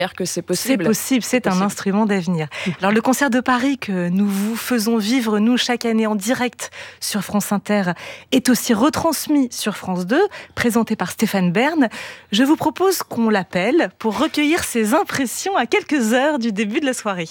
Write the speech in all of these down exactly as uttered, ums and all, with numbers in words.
que c'est C'est possible. possible, c'est un possible. instrument d'avenir. Alors le concert de Paris que nous vous faisons vivre, nous, chaque année en direct sur France Inter, est aussi retransmis sur France deux, présenté par Stéphane Bern. Je vous propose qu'on l'appelle pour recueillir ses impressions à quelques heures du début de la soirée.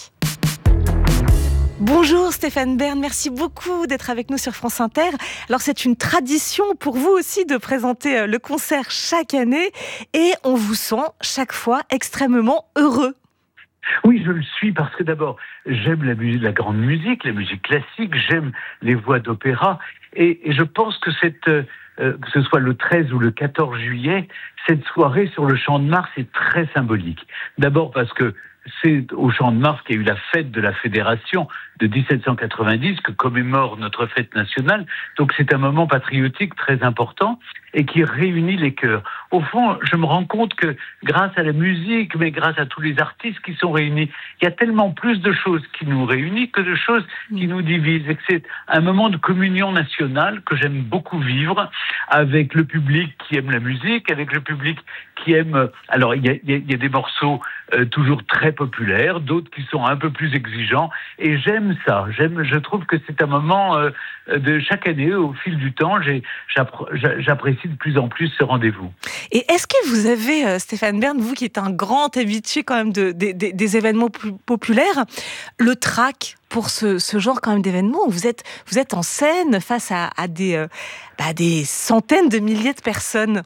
Bonjour Stéphane Bern, merci beaucoup d'être avec nous sur France Inter. Alors c'est une tradition pour vous aussi de présenter le concert chaque année et on vous sent chaque fois extrêmement heureux. Oui, je le suis parce que d'abord, j'aime la, musique, la grande musique, la musique classique, j'aime les voix d'opéra et, et je pense que cette, euh, que ce soit le treize ou le quatorze juillet, cette soirée sur le Champ de Mars est très symbolique. D'abord parce que c'est au Champ de Mars qu'il y a eu la fête de la Fédération de dix-sept cent quatre-vingt-dix que commémore notre fête nationale. Donc c'est un moment patriotique très important et qui réunit les cœurs. Au fond, je me rends compte que grâce à la musique, mais grâce à tous les artistes qui sont réunis, il y a tellement plus de choses qui nous réunissent que de choses qui nous divisent. Et que c'est un moment de communion nationale que j'aime beaucoup vivre avec le public qui aime la musique, avec le public qui aime... Alors, il y a, il y a des morceaux euh, toujours très populaires, d'autres qui sont un peu plus exigeants. Et j'aime ça. J'aime, je trouve que c'est un moment euh, de chaque année, au fil du temps, j'ai, j'apprécie de plus en plus ce rendez-vous. Et est-ce que vous avez, Stéphane Bern, vous qui êtes un grand habitué quand même de, de, de, des événements plus populaires, le trac pour ce, ce genre quand même d'événements où vous êtes, vous êtes en scène face à, à des, euh, bah, des centaines de milliers de personnes?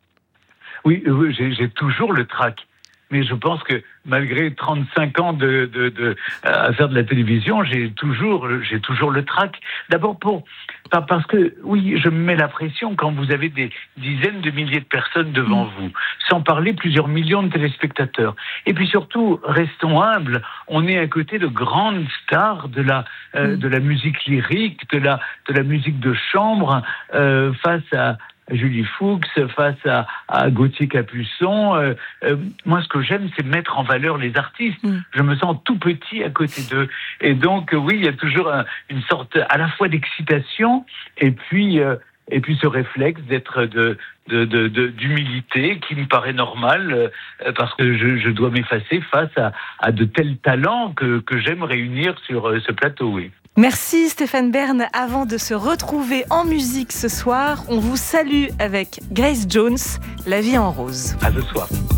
Oui, euh, j'ai, j'ai toujours le trac. Mais je pense que malgré trente-cinq ans de, de, de, à faire de la télévision, j'ai toujours, j'ai toujours le trac. D'abord pour, parce que, oui, je me mets la pression quand vous avez des dizaines de milliers de personnes devant vous, sans parler plusieurs millions de téléspectateurs. Et puis surtout, restons humbles, on est à côté de grandes stars de la, euh, de la musique lyrique, de la, de la musique de chambre, euh, face à Julie Fuchs, face à, à Gauthier Capuçon. Euh, euh, moi, ce que j'aime, c'est mettre en valeur les artistes. Mm. Je me sens tout petit à côté d'eux. Et donc, euh, oui, il y a toujours un, une sorte à la fois d'excitation et puis, euh, et puis ce réflexe d'être de, de, de, de, d'humilité qui me paraît normal euh, parce que je, je dois m'effacer face à, à de tels talents que, que j'aime réunir sur euh, ce plateau, oui. Merci Stéphane Bern. Avant de se retrouver en musique ce soir, on vous salue avec Grace Jones, La vie en rose. À ce soir.